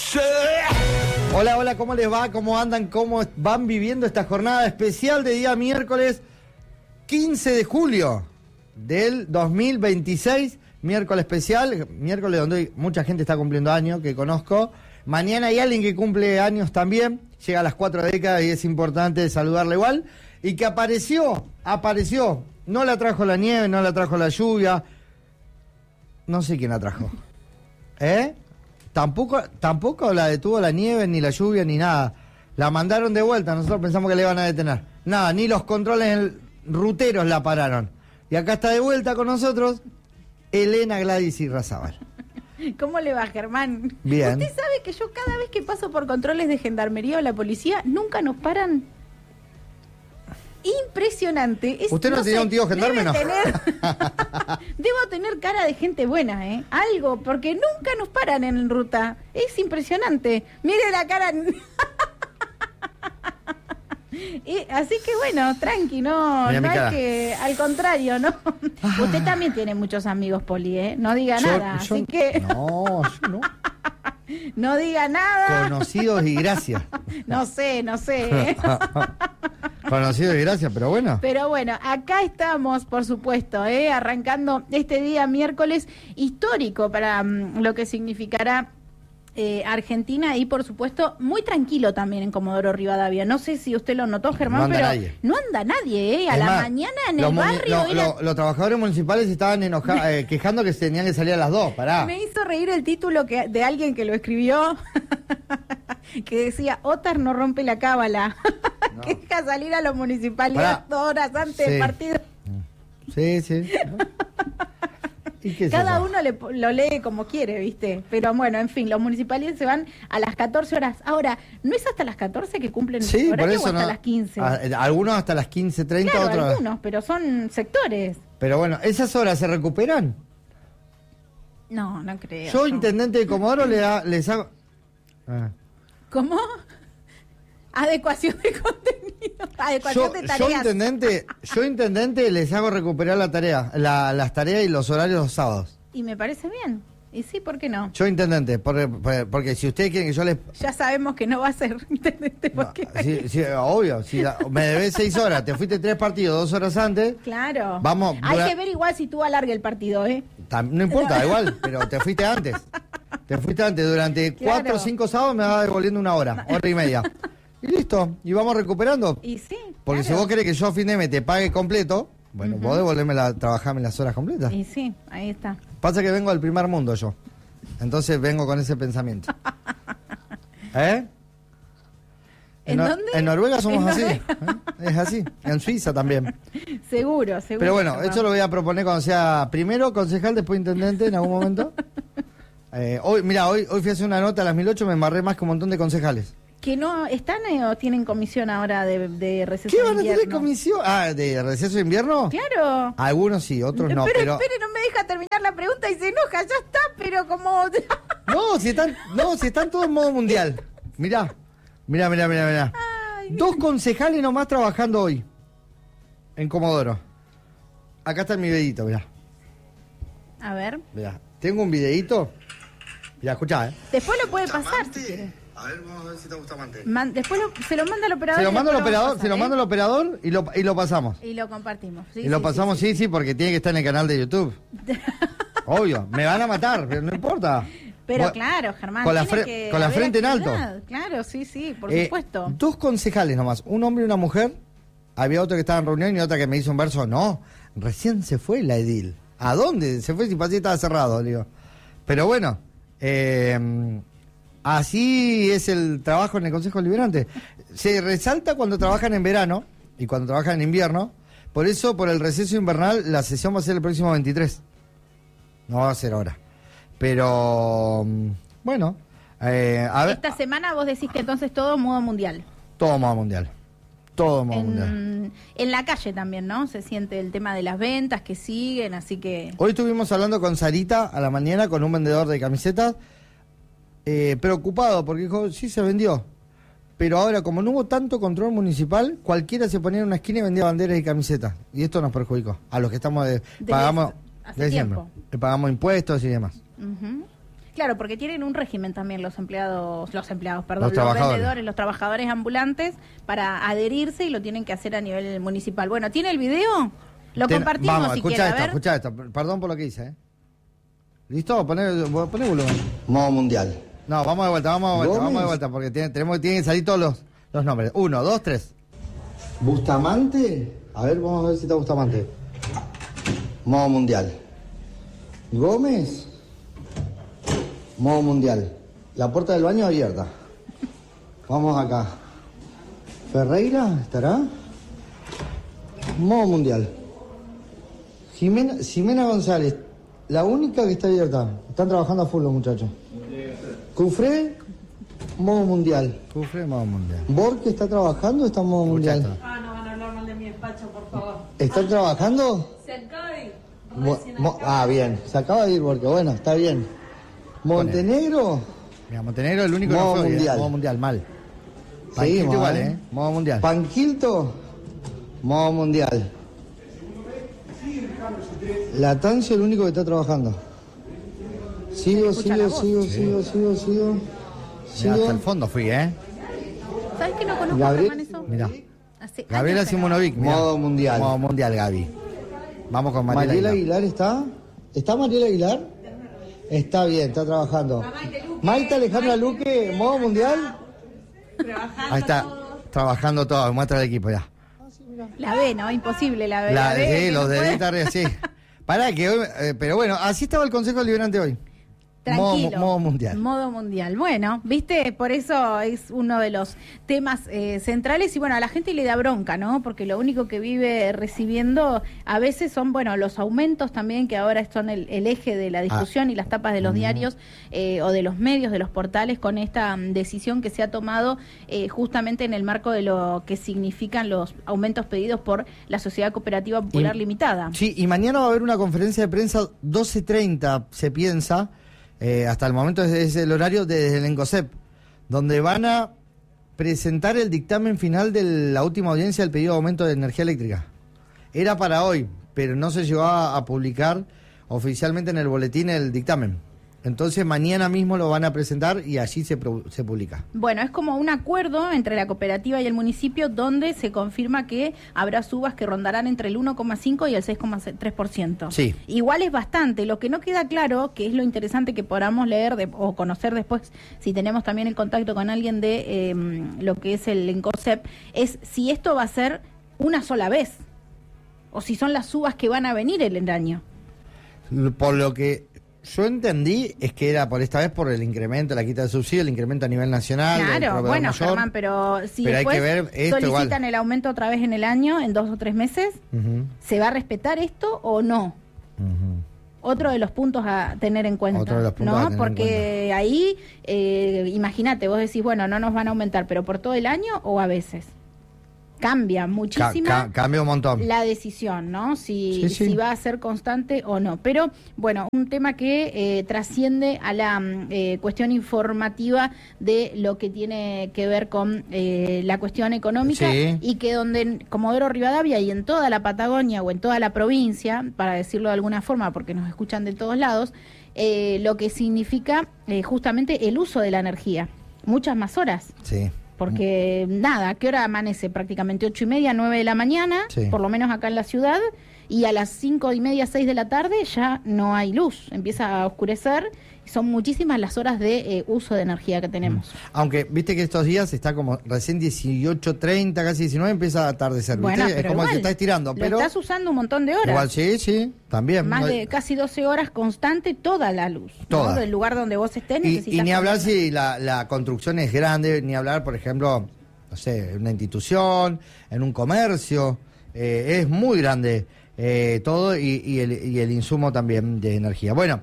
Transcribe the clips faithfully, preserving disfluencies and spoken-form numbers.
Hola, hola, ¿cómo les va? ¿Cómo andan? ¿Cómo van viviendo esta jornada especial de día miércoles quince de julio del dos mil veintiséis? Miércoles especial, miércoles donde hoy mucha gente está cumpliendo años, que conozco. Mañana hay alguien que cumple años también, llega a las cuatro décadas y es importante saludarle igual. Y que apareció, apareció, no la trajo la nieve, no la trajo la lluvia, no sé quién la trajo. ¿Eh? Tampoco, tampoco la detuvo la nieve, ni la lluvia, ni nada. La mandaron de vuelta, nosotros pensamos que la iban a detener. Nada, ni los controles ruteros la pararon. Y acá está de vuelta con nosotros Elena Gladys Irrazábal. ¿Cómo le va, Germán? Bien. Usted sabe que yo cada vez que paso por controles de gendarmería o la policía, nunca nos paran. Impresionante. Es, ¿Usted no, no tenía sé, un tío gendarme, no? Tener, debo tener cara de gente buena, ¿eh? Algo, porque nunca nos paran en ruta. Es impresionante. Mire la cara. Y, así que bueno, tranqui, no, no hay que, al contrario, ¿no? Ah. Usted también tiene muchos amigos, Poli, ¿eh? No diga yo, nada, yo, así que... No, yo no. No diga nada. Conocidos y gracias. No sé, no sé. ¿eh? Conocidos y gracias, pero bueno. Pero bueno, acá estamos, por supuesto, ¿eh? Arrancando este día miércoles histórico para um, lo que significará Eh, Argentina y por supuesto muy tranquilo también en Comodoro Rivadavia. No sé si usted lo notó, Germán, no anda pero nadie. no anda nadie, ¿eh? A es la más, mañana en el barrio. Lo, lo, los trabajadores municipales estaban enojados, eh, quejando que se tenían que salir a las dos. Pará. Me hizo reír el título que de alguien que lo escribió, que decía, Otar no rompe la cábala, no. Que deja salir a los municipales Pará. dos horas antes sí. del partido. Sí, sí. ¿Y qué Cada eso? uno le, lo lee como quiere, ¿viste? Pero bueno, en fin, los municipales se van a las catorce horas. Ahora, ¿no es hasta las catorce que cumplen sí, el horario por eso o hasta no, las quince? A, algunos hasta las quince treinta, claro, otros... algunos, pero son sectores. Pero bueno, ¿esas horas se recuperan? No, no creo. Yo, no. intendente de Comodoro, le da, les hago... Ah. ¿Cómo? Adecuación de contenido, adecuación yo, de tareas. Yo intendente, yo intendente les hago recuperar la tarea, la, las tareas y los horarios los sábados. Y me parece bien. Y sí, ¿por qué no? Yo intendente, porque, porque si ustedes quieren que yo les... Ya sabemos que no va a ser intendente. Porque... No, sí, sí, obvio, si la, me debes seis horas, te fuiste tres partidos, dos horas antes. Claro. Vamos. Hay dura... que ver igual si tú alargue el partido, ¿eh? No importa, igual, pero te fuiste antes. Te fuiste antes, durante claro. cuatro o cinco sábados me vas devolviendo una hora, hora y media. Y listo, y vamos recuperando. Y sí, porque claro. si vos querés que yo a fin de mes te pague completo, bueno, uh-huh. vos devolverme la, trabajarme las horas completas. Y sí, ahí está. Pasa que vengo del primer mundo yo. Entonces vengo con ese pensamiento. ¿Eh? ¿En, ¿En dónde? En Noruega somos ¿En así. Noruega? ¿Eh? Es así. En Suiza también. Seguro, seguro. Pero bueno, esto lo voy a proponer cuando sea primero concejal, después intendente en algún momento. Eh, hoy, mira, hoy, hoy fui a hacer una nota a las mil ocho, me embarré más que un montón de concejales. ¿Que no están eh, o tienen comisión ahora de, de receso de invierno? ¿Qué van a tener comisión? Ah, ¿de receso de invierno? Claro. Algunos sí, otros no. Pero, pero espere, no me deja terminar la pregunta y se enoja, ya está, pero como... No, si están, no, si están todos en modo mundial. Mirá, mirá, mirá, mirá, mirá. Ay, Dos concejales nomás trabajando hoy en Comodoro. Acá está mi videíto, mirá. A ver. Mirá, tengo un videíto. Mirá, escuchá, ¿eh? Después lo puede pasar si quiere. A ver, vamos a ver si te gusta Mante. Man, después lo, se lo manda al operador. Se lo manda al operador, pasar, se lo ¿eh? manda al operador y lo, y lo pasamos. Y lo compartimos. Sí, y sí, lo pasamos, sí sí. sí, sí, porque tiene que estar en el canal de YouTube. Obvio, me van a matar, pero no importa. Pero Vos, claro, Germán. Con la, fre con la frente actividad. En alto. Claro, sí, sí, por eh, supuesto. Dos concejales nomás, un hombre y una mujer. Había otro que estaba en reunión y otra que me hizo un verso. No, recién se fue la edil. ¿A dónde? Se fue si pasé estaba cerrado, digo. Pero bueno, eh... así es el trabajo en el Consejo Deliberante. Se resalta cuando trabajan en verano y cuando trabajan en invierno. Por eso, por el receso invernal, la sesión va a ser el próximo veintitrés. No va a ser ahora. Pero, bueno. Eh, a ver, Esta semana vos decís que entonces todo modo mundial. Todo modo mundial. Todo modo en, mundial. En la calle también, ¿no? Se siente el tema de las ventas que siguen, así que... Hoy estuvimos hablando con Sarita a la mañana, con un vendedor de camisetas. Eh, preocupado porque dijo, sí se vendió, pero ahora como no hubo tanto control municipal, cualquiera se ponía en una esquina y vendía banderas y camisetas, y esto nos perjudicó a los que estamos de, de pagamos hace de tiempo. siempre, pagamos impuestos y demás. Uh-huh. Claro, porque tienen un régimen también los empleados, los empleados, perdón, Los los, trabajadores. vendedores, los trabajadores ambulantes para adherirse y lo tienen que hacer a nivel municipal. Bueno, ¿tiene el video? Lo Ten- compartimos Vamos, si escucha quiere, a esto, ver. escucha esto. Perdón por lo que hice, ¿eh? ¿Listo? Poné, poné volumen. Modo mundial. No, vamos de vuelta, vamos de vuelta, Gómez. vamos de vuelta, porque tiene- tenemos, tienen que salir todos los, los nombres. Uno, dos, tres. Bustamante. A ver, vamos a ver si está Bustamante. Modo mundial. Gómez. Modo mundial. La puerta del baño abierta. Vamos acá. Ferreira, ¿estará? Modo mundial. Jimena, Ximena González, la única que está abierta. Están trabajando a full los muchachos. Cufré, modo mundial. Cufre, modo mundial. Borque está trabajando, está en modo Escucha mundial. esto. Ah, no van a hablar mal de mi despacho, por favor. ¿Están trabajando? Se acaba de ir. Mo- Recién mo- acaba. ah, bien. Se acaba de ir Borque, bueno, está bien. Montenegro, Mira, Montenegro es el único que Modo no fue hoy, ¿eh? mundial. Modo mundial, mal. Seguimos, Panquito igual, ¿eh? ¿eh? Modo mundial. Panquilto, modo mundial. Latancio el único que está trabajando. Sigo, escucha sigo, la voz. sigo, sigo, sigo, sigo. Mirá, hasta el Sigo. fondo fui, ¿eh? ¿Sabes que no conozco Gabriel- a Germán eso? Mirá. Hace Gabriela años que no. Simonovic, mirá. Modo mundial. Modo mundial, Gaby. Vamos con Mariela, Mariela Aguilar. Aguilar está. ¿Está Mariela Aguilar? Está bien, está trabajando. Maite Alejandra Luque, modo mundial. Ahí está, trabajando todo, muestra el equipo ya. La B, ¿no? Imposible la B. La, B, sí, que los no de puede. Dita Ríos, sí. Pará, que hoy, eh, pero bueno, así estaba el Consejo Deliberante hoy. Tranquilo. Modo, modo mundial. Modo mundial. Bueno, viste, por eso es uno de los temas eh, centrales y bueno, a la gente le da bronca, ¿no? Porque lo único que vive recibiendo a veces son, bueno, los aumentos también que ahora son el, el eje de la discusión y las tapas de los diarios eh, o de los medios, de los portales con esta mm, decisión que se ha tomado eh, justamente en el marco de lo que significan los aumentos pedidos por la Sociedad Cooperativa Popular Y- Limitada. Sí, y mañana va a haber una conferencia de prensa doce treinta, se piensa, eh, hasta el momento es, es el horario desde el ENCOSEP, donde van a presentar el dictamen final de la última audiencia del pedido de aumento de energía eléctrica. Era para hoy, pero no se llegó a, a publicar oficialmente en el boletín el dictamen. Entonces mañana mismo lo van a presentar y allí se, pro- se publica. Bueno, es como un acuerdo entre la cooperativa y el municipio donde se confirma que habrá subas que rondarán entre el uno coma cinco y el seis coma tres por ciento. Sí. Igual es bastante. Lo que no queda claro, que es lo interesante que podamos leer de- o conocer después, si tenemos también el contacto con alguien de eh, lo que es el ENCOSEP, es si esto va a ser una sola vez o si son las subas que van a venir el año. Por lo que yo entendí es que era por esta vez por el incremento, la quita de subsidio, el incremento a nivel nacional. del Claro, proveedor bueno, mayor. Germán, pero si Pero hay después que ver esto solicitan igual. el aumento otra vez en el año, en dos o tres meses, Ujú, ¿se va a respetar esto o no? ujú. Otro de los puntos a tener en cuenta, Otro de los puntos ¿no? a tener en Porque ahí, eh, imagínate, vos decís, bueno, no nos van a aumentar, pero por todo el año o a veces. Cambia Ca- muchísimo ca- cambia un montón. la decisión, ¿no? Si, Sí, sí. si va a ser constante o no. Pero, bueno, un tema que eh, trasciende a la mm, eh, cuestión informativa de lo que tiene que ver con eh, la cuestión económica Sí. y que donde en Comodoro Rivadavia y en toda la Patagonia o en toda la provincia, para decirlo de alguna forma, porque nos escuchan de todos lados, eh, lo que significa eh, justamente el uso de la energía. Muchas más horas. Sí. Porque nada, ¿a qué hora amanece? Prácticamente ocho y media, nueve de la mañana, Sí. por lo menos acá en la ciudad, y a las cinco y media, seis de la tarde ya no hay luz, empieza a oscurecer, y son muchísimas las horas de eh, uso de energía que tenemos. Aunque viste que estos días está como recién dieciocho treinta, casi diecinueve, empieza a atardecer. ¿viste? Bueno, Es pero como que igual, se está estirando, lo pero estás usando un montón de horas. igual sí, sí, también. Más No- de casi doce horas constante toda la luz. ¿no? Toda. Del lugar donde vos estés y, necesitas y ni hablar consumirla. si la, la construcción es grande, ni hablar, por ejemplo, no sé, en una institución, en un comercio, eh, es muy grande eh, todo y, y, el, y el insumo también de energía. Bueno,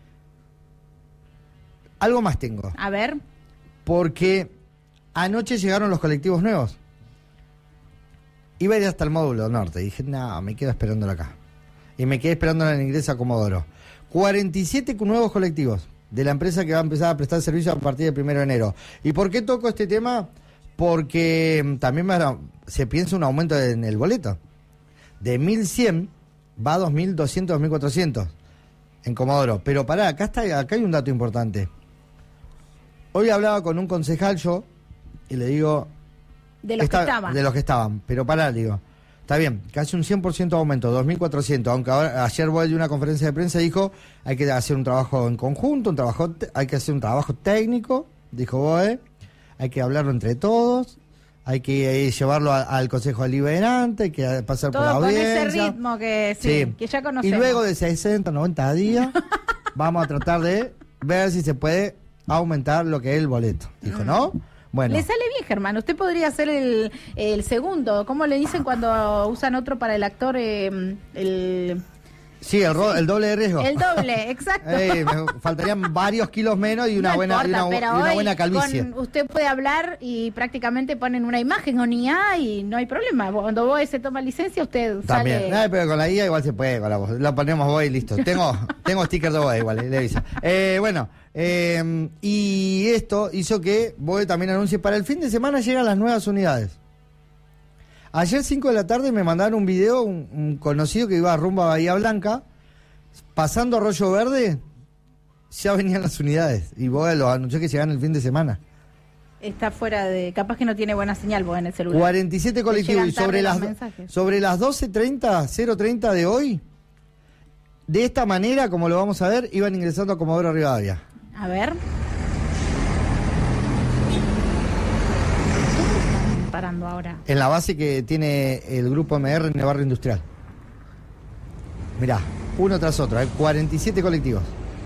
algo más tengo, A ver, porque anoche llegaron los colectivos nuevos. Iba a ir hasta el módulo norte, dije, no, me quedo esperándolo acá. Y me quedé esperando en el ingreso a Comodoro. cuarenta y siete nuevos colectivos de la empresa que va a empezar a prestar servicio a partir del primero de enero. ¿Y por qué toco este tema? Porque mm, también van a- se piensa un aumento en el boleto. De mil cien va a dos mil doscientos, dos mil cuatrocientos. en Comodoro. Pero pará, acá, está, acá hay un dato importante. Hoy hablaba con un concejal yo y le digo... De los esta, que estaban. De los que estaban, pero pará, digo... Está bien, casi un cien por ciento de aumento, dos mil cuatrocientos, aunque ahora, ayer Boel de una conferencia de prensa dijo hay que hacer un trabajo en conjunto, un trabajo te- hay que hacer un trabajo técnico, dijo Boel, hay que hablarlo entre todos, hay que eh, llevarlo a- al Consejo Deliberante, hay que pasar Todo por la con audiencia. ese ritmo que, sí, que ya Y conocemos. luego de sesenta, noventa días vamos a tratar de ver si se puede aumentar lo que es el boleto. Dijo, ¿no? Bueno. Le sale bien, Germán. Usted podría ser el, el segundo. ¿Cómo le dicen cuando usan otro para el actor? Eh, el, Sí, el, ro- el doble de riesgo. el doble, exacto. Eh, me faltarían varios kilos menos y una No buena, y importa, una, pero y una hoy buena calvicie. con- usted puede hablar y prácticamente ponen una imagen con I A y no hay problema. Cuando vos se toma licencia, usted También. sale... Eh, pero con la I A igual se puede, con la voz. La ponemos voz y listo. Tengo, tengo sticker de voz igual, eh, le aviso. Eh, bueno, eh, y esto hizo que Boe también anuncie para el fin de semana llegan las nuevas unidades. Ayer cinco de la tarde me mandaron un video, un, un conocido que iba rumbo a Bahía Blanca, pasando Arroyo Verde, ya venían las unidades. Y Boe lo anunció que llegan el fin de semana. Está fuera de... Capaz que no tiene buena señal vos en el celular. cuarenta y siete colectivos. Le Y llegan sobre tarde las, los mensajes. sobre las doce treinta, cero treinta de hoy, de esta manera, como lo vamos a ver, iban ingresando a Comodoro Rivadavia. A ver. Parando ahora. En la base que tiene el grupo M R en el barrio industrial. Mirá, uno tras otro, ¿eh? cuarenta y siete colectivos.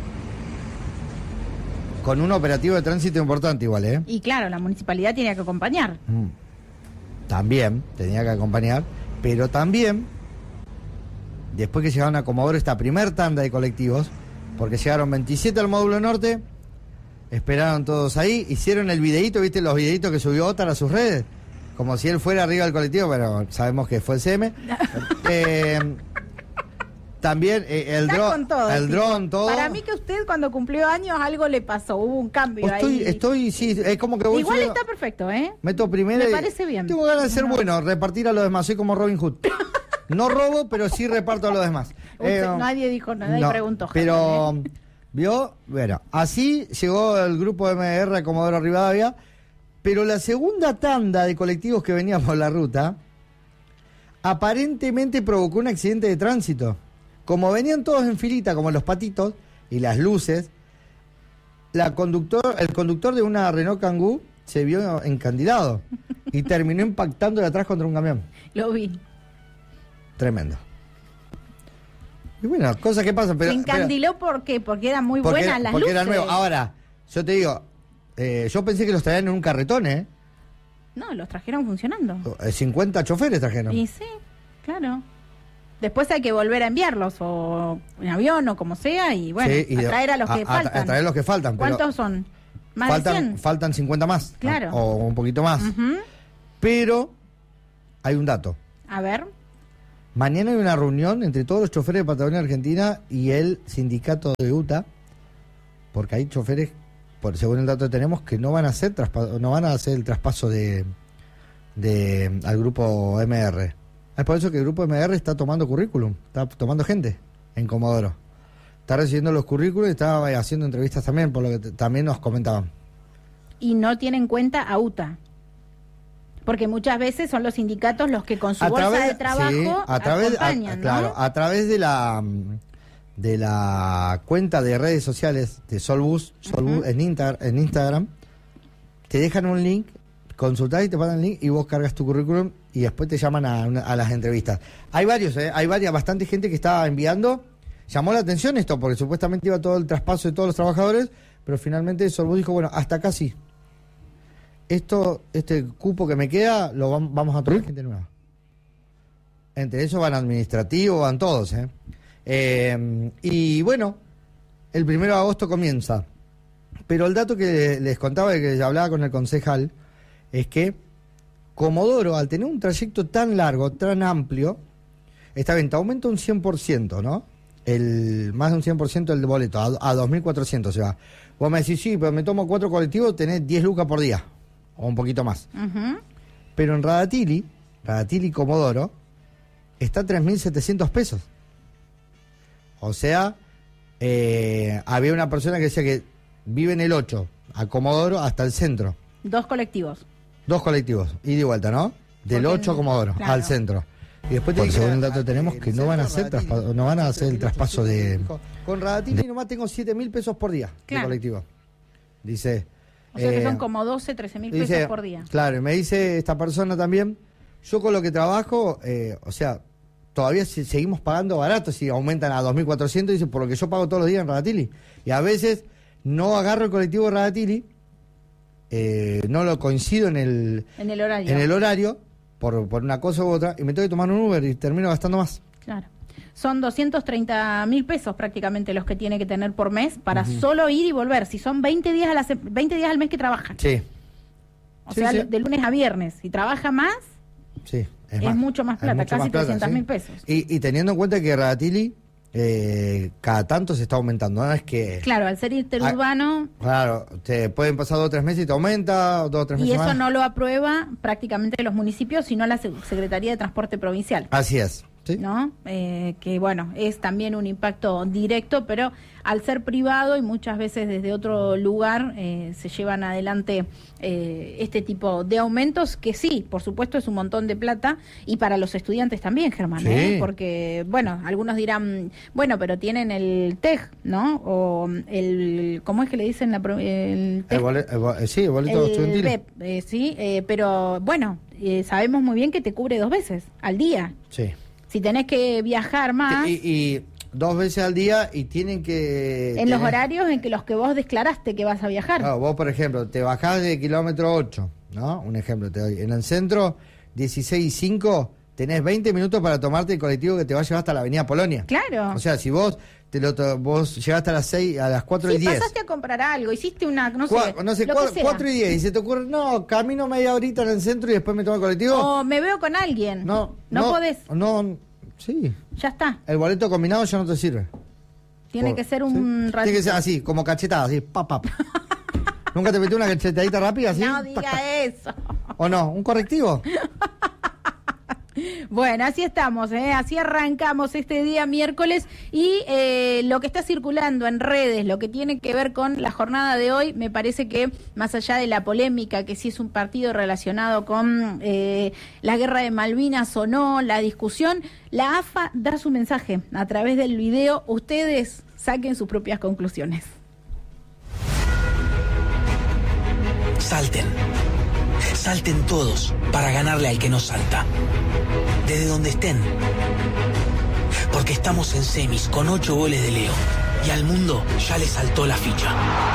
Con un operativo de tránsito importante igual, ¿eh? Y claro, la municipalidad tiene que acompañar. Mm. También tenía que acompañar, pero también, después que llegaron a Comodoro esta primer tanda de colectivos, porque llegaron veintisiete al módulo norte, esperaron todos ahí, hicieron el videíto, ¿viste los videitos que subió Otar a sus redes? Como si él fuera arriba del colectivo, pero sabemos que fue el C M. eh, también eh, el Está dron, con todo, el tipo. dron, todo. Para mí que usted cuando cumplió años algo le pasó, hubo un cambio Estoy, ahí. estoy, sí, es como que voy Igual subiendo- está perfecto, ¿eh? Meto primero Me y parece bien. tengo ganas de ser No. bueno, repartir a los demás. Soy como Robin Hood. No robo, pero sí reparto a los demás. Usted- Eh, nadie dijo nada no, y preguntó. Pero, Germán, ¿eh? vio, bueno, así llegó el grupo M R a Comodoro Rivadavia, pero la segunda tanda de colectivos que venían por la ruta aparentemente provocó un accidente de tránsito. Como venían todos en filita, como los patitos, y las luces, la conductor, el conductor de una Renault Kangoo se vio encandilado y terminó impactando de atrás contra un camión. Lo vi. Tremendo. Y bueno, cosas que pasan, pero... Se encandiló ¿por qué? Porque eran muy porque, buenas las porque luces. era nuevo. Ahora, yo te digo, eh, yo pensé que los traían en un carretón, ¿eh? No, los trajeron funcionando. Eh, cincuenta choferes trajeron. Y sí, claro. Después hay que volver a enviarlos, o en avión, o como sea, y bueno, Sí, y a de- traer a los que a- faltan. A traer los que faltan. pero ¿Cuántos son? ¿Más de faltan, cien? faltan cincuenta más. ¿no? Claro. O un poquito más. Ujú. Pero hay un dato. A ver, Mañana hay una reunión entre todos los choferes de Patagonia Argentina y el sindicato de U T A, porque hay choferes, por según el dato que tenemos, que no van a hacer traspa- no van a hacer el traspaso de, de al grupo M R. Es por eso que el grupo M R está tomando currículum, está tomando gente en Comodoro. Está recibiendo los currículos y está haciendo entrevistas también, por lo que t- también nos comentaban. y no tiene en cuenta a U T A. Porque muchas veces son los sindicatos los que con su A bolsa través- de trabajo sí, a través, a- acompañan, ¿no? claro, a través de la mm, de la cuenta de redes sociales de Solbus, Solbus Ujú. en, Insta- en Instagram, te dejan un link, consultás y te mandan el link y vos cargas tu currículum y después te llaman a, una- a las entrevistas. Hay varios, ¿eh? hay varias, bastante gente que estaba enviando. Llamó la atención esto porque supuestamente iba todo el traspaso de todos los trabajadores, pero finalmente Solbus dijo, bueno, hasta acá sí. Esto, este cupo que me queda, lo vam- vamos a traer gente nueva. Entre eso van administrativos, van todos, ¿eh? Eh, y bueno, el primero de agosto comienza. Pero el dato que les contaba y que hablaba con el concejal es que Comodoro, al tener un trayecto tan largo, tan amplio, está bien, te aumenta un cien por ciento, ¿no? El, más de un cien por ciento el boleto, a, a dos mil cuatrocientos se va. Vos me decís, sí, pero me tomo cuatro colectivos, tenés diez lucas por día, o un poquito más. Ujú. Pero en Radatili, Radatili Comodoro, está tres mil setecientos pesos. O sea, eh, había una persona que decía que vive en el ocho, a Comodoro hasta el centro. Dos colectivos. Dos colectivos, ida y vuelta, ¿no? Del Porque ocho a Comodoro, claro. al centro. Y después Por te según dije, el dato que tenemos, que no van a hacer traspaso, no van a hacer el traspaso de... Con Radatili nomás tengo siete mil pesos por día Claro. de colectivo. Dice... O sea que eh, son como doce, trece mil pesos dice, por día. Claro, y me dice esta persona también, yo con lo que trabajo, eh, o sea, todavía si- seguimos pagando barato, si aumentan a dos mil cuatrocientos, dice, por lo que yo pago todos los días en Radatili. Y a veces no agarro el colectivo de Radatili, eh, no lo coincido en el, En el horario. en el horario, por, por una cosa u otra, y me tengo que tomar un Uber y termino gastando más. Claro. Son doscientos treinta mil pesos prácticamente los que tiene que tener por mes para solo ir y volver. Si son veinte días, a la se- veinte días al mes que trabajan. Sí, O sí, sea, sí. de lunes a viernes. Si trabaja más, sí. Es más. mucho más plata, mucho casi más plata, trescientos sí. mil pesos. Y, y teniendo en cuenta que Radatili eh, cada tanto se está aumentando, no es que... claro, al ser interurbano, Claro, te pueden pasar dos o tres meses y te aumenta, dos o tres y meses eso más. no lo aprueba prácticamente los municipios, sino la Se- Secretaría de Transporte Provincial. Así es, ¿sí? ¿No? Eh, que bueno, es también un impacto directo, pero al ser privado y muchas veces desde otro lugar eh, se llevan adelante eh, este tipo de aumentos, que sí, por supuesto es un montón de plata, y para los estudiantes también, Germán, Sí. ¿eh? Porque, bueno, algunos dirán, bueno, pero tienen el T E G, ¿no? O el, ¿cómo es que le dicen la, pro- el T E El G? boleto, el bo- eh, sí, el boleto El estudiantil. B E P, eh, sí, eh, pero bueno, eh, sabemos muy bien que te cubre dos veces al día. Sí. Si tenés que viajar más Y, y dos veces al día y tienen que... en los tener- horarios en que los que vos declaraste que vas a viajar. Claro, vos, por ejemplo, te bajás de kilómetro ocho, ¿no? Un ejemplo te doy. En el centro, dieciséis y cinco, tenés veinte minutos para tomarte el colectivo que te va a llevar hasta la avenida Polonia. Claro. O sea, si vos te lo to- vos llegaste a las seis, a las cuatro y Si diez. pasaste a comprar algo, hiciste una, no sé, Cua- no sé, lo que cua- sea. cuatro y diez, y se te ocurre, no, camino media horita en el centro y después me tomo el colectivo. O me veo con alguien. No, no, podés. No, sí. Ya está. El boleto combinado ya no te sirve. Tiene Por- que ser ¿sí? un ratito. Tiene que ser así, como cachetada, así, pap, pap. ¿Nunca te metí una cachetadita rápida así? No Tac, diga tac. eso. ¿O no? ¿Un correctivo? Bueno, así estamos, ¿eh? Así arrancamos este día miércoles y eh, lo que está circulando en redes, lo que tiene que ver con la jornada de hoy, me parece que más allá de la polémica, que si es un partido relacionado con eh, la guerra de Malvinas o no, la discusión, la A F A da su mensaje a través del video, ustedes saquen sus propias conclusiones. Salten. Salten todos para ganarle al que no salta. Desde donde estén. Porque estamos en semis con ocho goles de Leo. Y al mundo ya le saltó la ficha.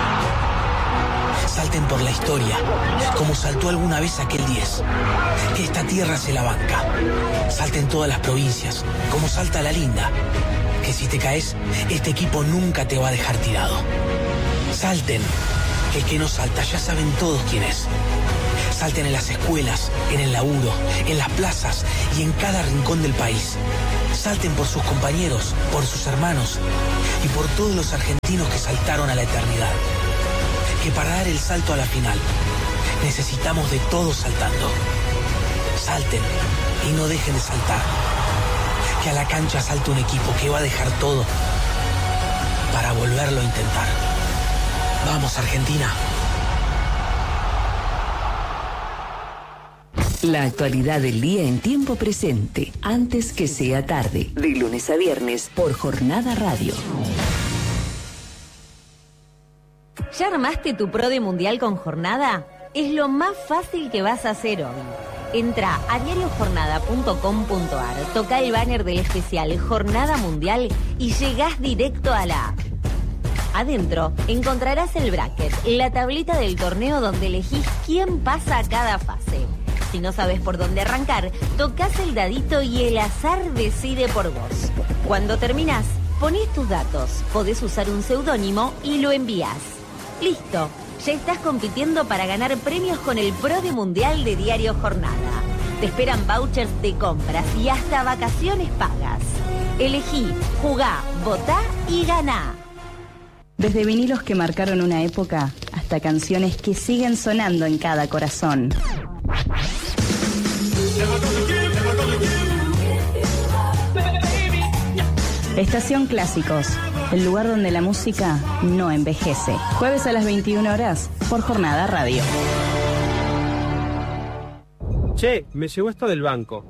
Salten por la historia, como saltó alguna vez aquel diez. Que esta tierra se la banca. Salten todas las provincias, como salta la linda. Que si te caes, este equipo nunca te va a dejar tirado. Salten. Que el que no salta ya saben todos quién es. Salten en las escuelas, en el laburo, en las plazas y en cada rincón del país. Salten por sus compañeros, por sus hermanos y por todos los argentinos que saltaron a la eternidad. Que para dar el salto a la final necesitamos de todos saltando. Salten y no dejen de saltar. Que a la cancha salte un equipo que va a dejar todo para volverlo a intentar. Vamos, Argentina. La actualidad del día en tiempo presente, antes que sea tarde, de lunes a viernes por Jornada Radio. ¿Ya armaste tu pro de mundial con Jornada? Es lo más fácil que vas a hacer hoy. Entra a diario jornada punto com punto a r, toca el banner del especial Jornada Mundial y llegás directo a la app. Adentro encontrarás el bracket, la tablita del torneo donde elegís quién pasa a cada fase. Si no sabes por dónde arrancar, tocas el dadito y el azar decide por vos. Cuando terminás, ponés tus datos, podés usar un seudónimo y lo envías. Listo, ya estás compitiendo para ganar premios con el Pro de Mundial de Diario Jornada. Te esperan vouchers de compras y hasta vacaciones pagas. Elegí, jugá, votá y ganá. Desde vinilos que marcaron una época hasta canciones que siguen sonando en cada corazón. Estación Clásicos, el lugar donde la música no envejece. Jueves a las veintiuna horas por Jornada Radio. Che, me llegó esto del banco.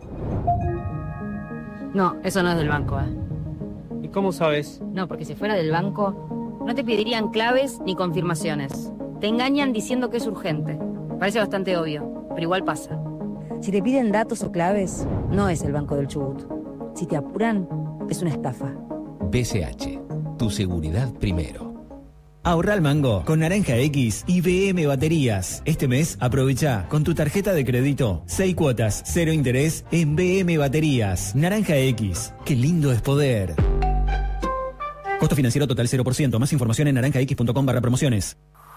No, eso no es del banco, ¿eh? ¿Y cómo sabes? No, porque si fuera del banco, no te pedirían claves ni confirmaciones. Te engañan diciendo que es urgente. Parece bastante obvio, pero igual pasa. Si te piden datos o claves, no es el Banco del Chubut. Si te apuran, es una estafa. B C H, tu seguridad primero. Ahorra al mango con Naranja X y B M Baterías. Este mes aprovecha con tu tarjeta de crédito seis cuotas, cero interés en B M Baterías. Naranja X, qué lindo es poder. Costo financiero total cero por ciento. Más información en naranja x punto com barra promociones.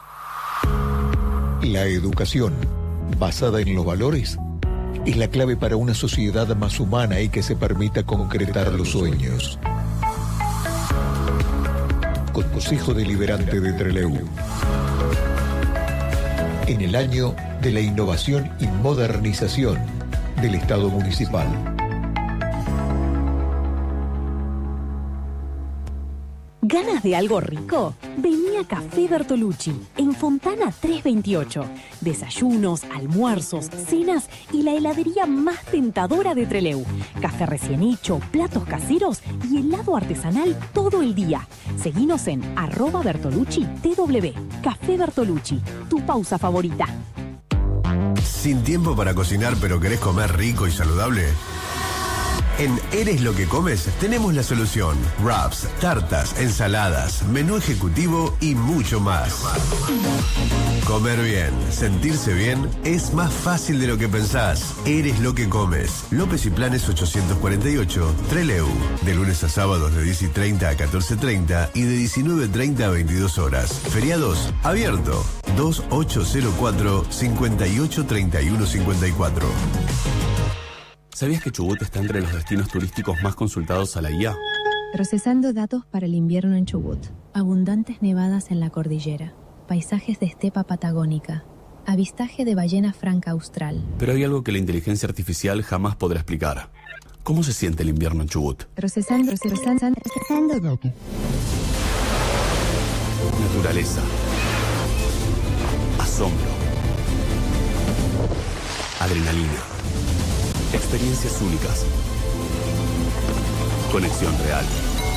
La educación, basada en los valores, es la clave para una sociedad más humana y que se permita concretar los sueños. Consejo Deliberante de Trelew. En el año de la innovación y modernización del Estado municipal. ¿Ganas de algo rico? Vení a Café Bertolucci, en Fontana trescientos veintiocho. Desayunos, almuerzos, cenas y la heladería más tentadora de Trelew. Café recién hecho, platos caseros y helado artesanal todo el día. Seguinos en arroba Bertolucci T W. Café Bertolucci, tu pausa favorita. ¿Sin tiempo para cocinar pero querés comer rico y saludable? En Eres lo que comes tenemos la solución. Wraps, tartas, ensaladas, menú ejecutivo y mucho más. Comer bien, sentirse bien es más fácil de lo que pensás. Eres lo que comes. López y Planes ochocientos cuarenta y ocho, Trelew. De lunes a sábados de diez y treinta a catorce y treinta y de diecinueve y treinta a veintidós horas. Feriados, abierto. dos ocho cero cuatro, cinco ocho tres uno cinco cuatro. ¿Sabías que Chubut está entre los destinos turísticos más consultados a la I A? Procesando datos para el invierno en Chubut. Abundantes nevadas en la cordillera. Paisajes de estepa patagónica. Avistaje de ballena franca austral. Pero hay algo que la inteligencia artificial jamás podrá explicar. ¿Cómo se siente el invierno en Chubut? Procesando, procesando, procesando datos. Naturaleza. Asombro. Adrenalina. Experiencias únicas. Conexión real.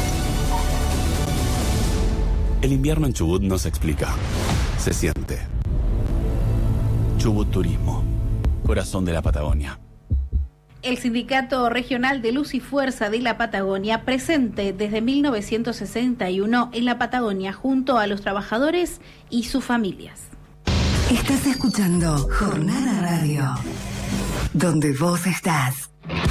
El invierno en Chubut no se explica, se siente. Chubut Turismo, corazón de la Patagonia. El Sindicato Regional de Luz y Fuerza de la Patagonia, presente desde mil novecientos sesenta y uno en la Patagonia junto a los trabajadores y sus familias. Estás escuchando Jornada Radio, donde vos estás.